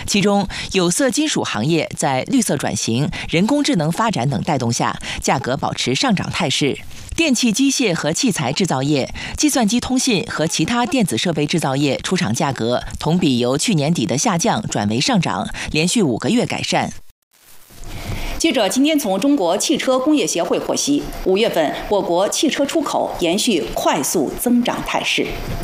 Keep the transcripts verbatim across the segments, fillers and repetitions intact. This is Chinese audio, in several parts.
其中，有色金属行业在绿色转型、人工智能发展等带动下，价格保持上涨态势。电气机械和器材制造业、计算机通信和其他电子设备制造业出厂价格同比由去年底的下降转为上涨，连续五个月改善。 记者今天从中国汽车工业协会获悉，五月份我国汽车出口延续快速增长态势。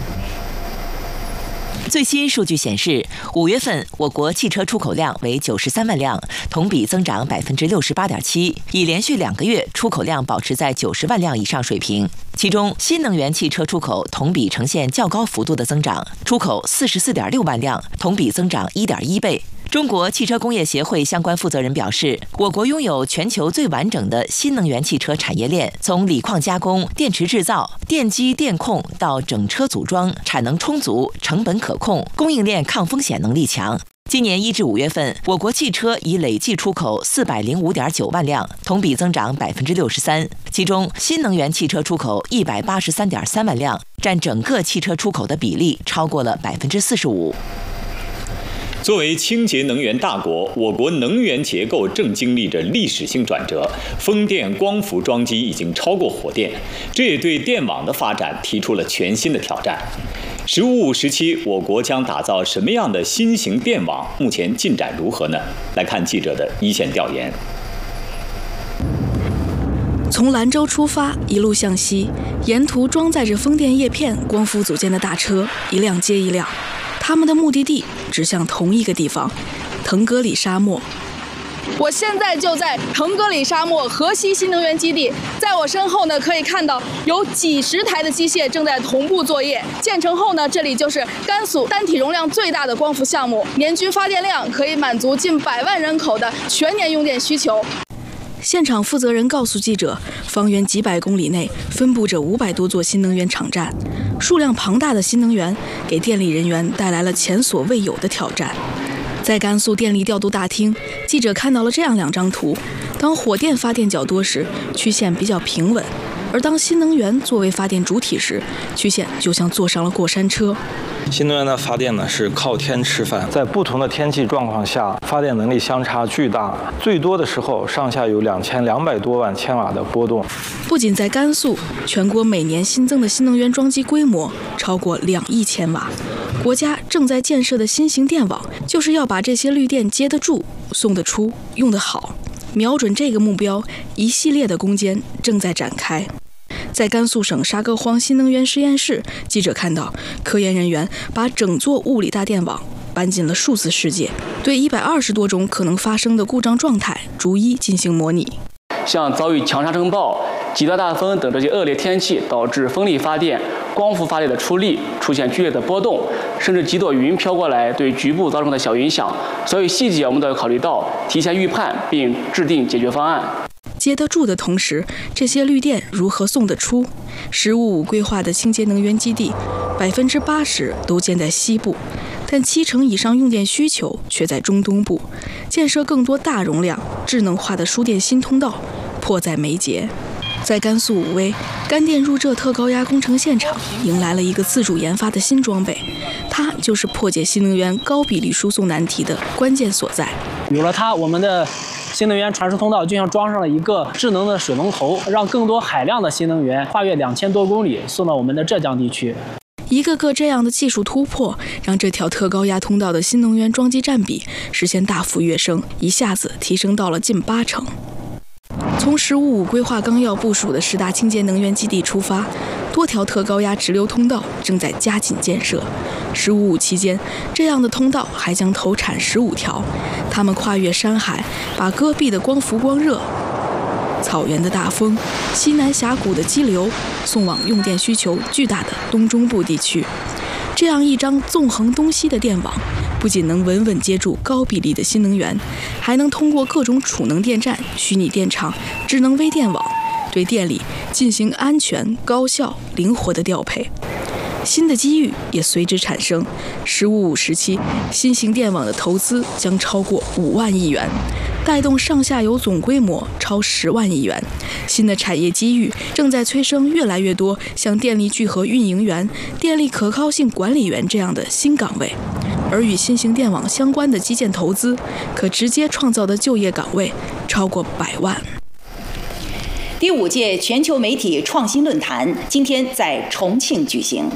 最新数据显示，五月份我国汽车出口量为九十三万辆，同比增长百分之六十八点七，已连续两个月出口量保持在九十万辆以上水平。其中，新能源汽车出口同比呈现较高幅度的增长，出口四十四点六万辆，同比增长一点一倍。中国汽车工业协会相关负责人表示，我国拥有全球最完整的新能源汽车产业链，从锂矿加工、电池制造、电机电控到整车组装，产能充足，成本可控，供应链抗风险能力强。今年一至五月份，我国汽车已累计出口四百零五点九万辆，同比增长百分之六十三。其中，新能源汽车出口一百八十三点三万辆，占整个汽车出口的比例超过了百分之四十五。 作为清洁能源大国，我国能源结构正经历着历史性转折。风电光伏装机已经超过火电，这也对电网的发展提出了全新的挑战。“十五五”时期，我国将打造什么样的新型电网？目前进展如何呢？来看记者的一线调研。 从兰州出发，一路向西，沿途装载着风电叶片、光伏组件的大车一辆接一辆。他们的目的地指向同一个地方——腾格里沙漠。 我现在就在腾格里沙漠河西新能源基地，在我身后呢，可以看到有几十台的机械正在同步作业。建成后呢，这里就是甘肃单体容量最大的光伏项目，年均发电量可以满足近百万人口的全年用电需求。 现场负责人告诉记者，方圆几百公里内分布着五百多座新能源场站，数量庞大的新能源给电力人员带来了前所未有的挑战。在甘肃电力调度大厅，记者看到了这样两张图：当火电发电较多时，曲线比较平稳；而当新能源作为发电主体时，曲线就像坐上了过山车。 新能源的发电呢是靠天吃饭，在不同的天气状况下，发电能力相差巨大，最多的时候上下有两千两百多万千瓦的波动。 不仅在甘肃，全国每年新增的新能源装机规模超过两亿千瓦。国家正在建设的新型电网，就是要把这些绿电接得住、送得出、用得好。瞄准这个目标，一系列的攻坚正在展开。在甘肃省沙戈荒新能源实验室，记者看到科研人员把整座物理大电网搬进了数字世界，对一百二十多种可能发生的故障状态逐一进行模拟。 像遭遇强沙尘暴、极端大风等这些恶劣天气，导致风力发电、光伏发电的出力出现剧烈的波动，甚至几朵云飘过来，对局部造成的小影响。所以细节我们都要考虑到，提前预判并制定解决方案。 接得住的同时，这些绿电如何送得出？十五五规划的清洁能源基地，百分之八十都建在西部，但七成以上用电需求却在中东部。建设更多大容量、智能化的输电新通道，迫在眉睫。在甘肃武威，干电入浙特高压工程现场迎来了一个自主研发的新装备，它就是破解新能源高比例输送难题的关键所在。 有了它，我们的新能源传输通道就像装上了一个智能的水龙头，让更多海量的新能源跨越两千多公里送到我们的浙江地区。 一个个这样的技术突破，让这条特高压通道的新能源装机占比实现大幅跃升，一下子提升到了近八成。从“十五五”规划纲要部署的十大清洁能源基地出发，多条特高压直流通道正在加紧建设。“十五五”期间，这样的通道还将投产十五条，它们跨越山海，把戈壁的光伏光热、草原的大风、西南峡谷的激流送往用电需求巨大的东中部地区。这样一张纵横东西的电网，不仅能稳稳接住高比例的新能源，还能通过各种储能电站、虚拟电厂、智能微电网，对电力进行安全、高效、灵活的调配。 新的机遇也随之产生。“十五五”时期，新型电网的投资将超过五万亿元，带动上下游总规模超十万亿元。新的产业机遇正在催生越来越多像电力聚合运营员、电力可靠性管理员这样的新岗位，而与新型电网相关的基建投资，可直接创造的就业岗位超过百万。 第五届全球媒体创新论坛今天在重庆举行。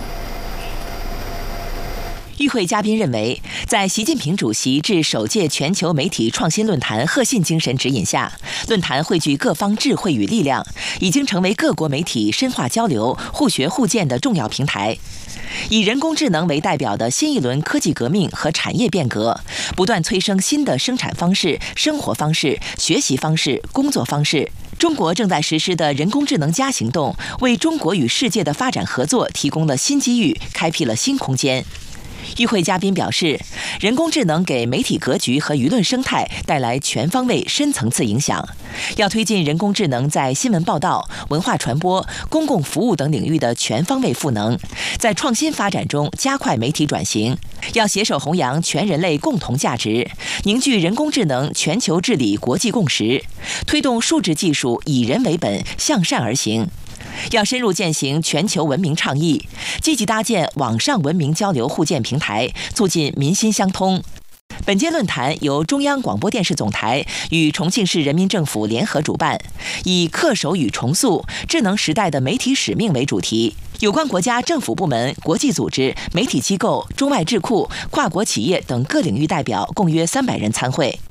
与会嘉宾认为，在习近平主席致首届全球媒体创新论坛贺信精神指引下，论坛汇聚各方智慧与力量，已经成为各国媒体深化交流、互学互鉴的重要平台。以人工智能为代表的新一轮科技革命和产业变革，不断催生新的生产方式、生活方式、学习方式、工作方式。中国正在实施的人工智能加行动，为中国与世界的发展合作提供了新机遇，开辟了新空间。与会嘉宾表示，人工智能给媒体格局和舆论生态带来全方位、深层次影响。要推进人工智能在新闻报道、文化传播、公共服务等领域的全方位赋能，在创新发展中加快媒体转型。要携手弘扬全人类共同价值，凝聚人工智能全球治理国际共识，推动数字技术以人为本、向善而行。要深入践行全球文明倡议，积极搭建网上文明交流互鉴平台，促进民心相通。本届论坛由中央广播电视总台与重庆市人民政府联合主办，以恪守与重塑智能时代的媒体使命为主题。有关国家政府部门、国际组织、媒体机构、中外智库、跨国企业等各领域代表共约三百人参会。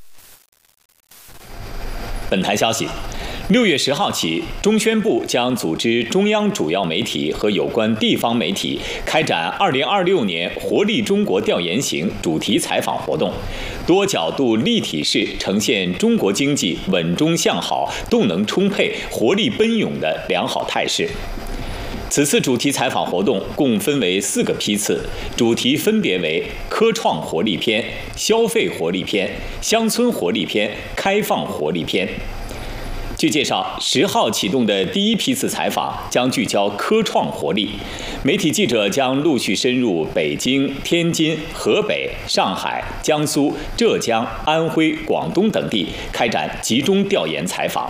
本台消息，六月十号起，中宣部将组织中央主要媒体和有关地方媒体开展二零二六年活力中国调研型主题采访活动，多角度立体式呈现中国经济稳中向好、动能充沛、活力奔涌的良好态势。此次主题采访活动共分为四个批次，主题分别为科创活力篇、消费活力篇、乡村活力篇、开放活力篇。据介绍，十号启动的第一批次采访将聚焦科创活力，媒体记者将陆续深入北京、天津、河北、上海、江苏、浙江、安徽、广东等地开展集中调研采访。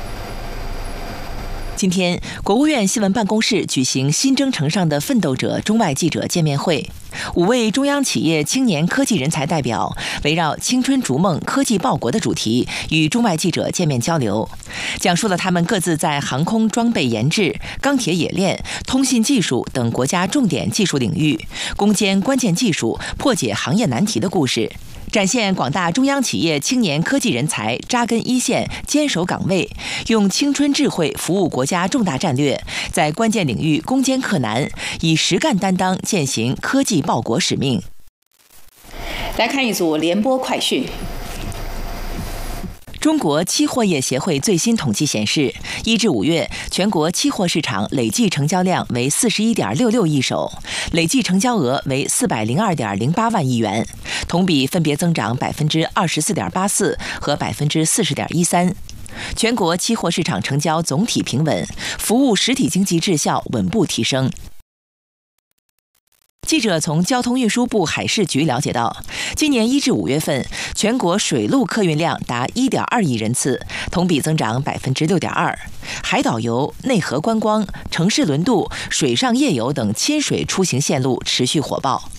今天，国务院新闻办公室举行新征程上的奋斗者中外记者见面会。五位中央企业青年科技人才代表围绕青春逐梦、科技报国的主题，与中外记者见面交流，讲述了他们各自在航空装备研制、钢铁冶炼、通信技术等国家重点技术领域攻坚关键技术、破解行业难题的故事，展现广大中央企业青年科技人才扎根一线、坚守岗位，用青春智慧服务国家重大战略，在关键领域攻坚克难，以实干担当践行科技报国使命。 来看一组联播快讯。 中国期货业协会最新统计显示，一至五月全国期货市场累计成交量为四十一点六六亿手，累计成交额为四百零二点零八万亿元，同比分别增长百分之二十四点八四和百分之四十点一三。全国期货市场成交总体平稳，服务实体经济质效稳步提升。记者从交通运输部海事局了解到，今年一至五月份，全国水陆客运量达一点二亿人次，同比增长百分之六点二。海岛游、内河观光、城市轮渡、水上夜游等亲水出行线路持续火爆。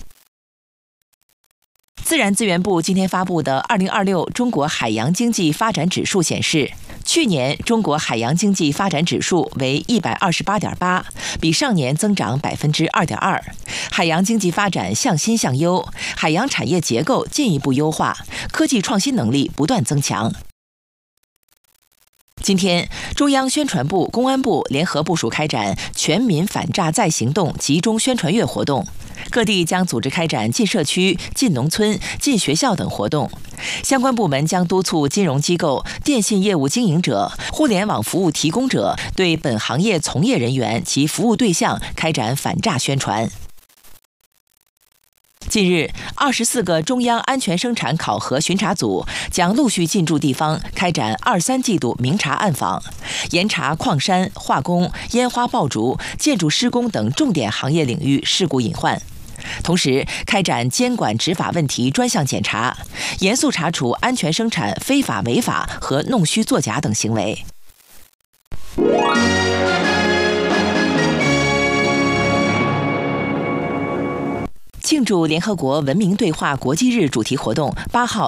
自然资源部今天发布的《二零二六中国海洋经济发展指数》显示，去年中国海洋经济发展指数为一百二十八点八，比上年增长百分之二点二。海洋经济发展向新向优，海洋产业结构进一步优化，科技创新能力不断增强。今天，中央宣传部、公安部联合部署开展全民反诈再行动集中宣传月活动，各地将组织开展进社区、进农村、进学校等活动。相关部门将督促金融机构、电信业务经营者、互联网服务提供者对本行业从业人员及服务对象开展反诈宣传。 近日，二十四个中央安全生产考核巡查组将陆续进驻地方，开展二三季度明察暗访，严查矿山、化工、烟花爆竹、建筑施工等重点行业领域事故隐患。同时，开展监管执法问题专项检查，严肃查处安全生产非法违法和弄虚作假等行为。庆祝联合国文明对话国际日主题活动八号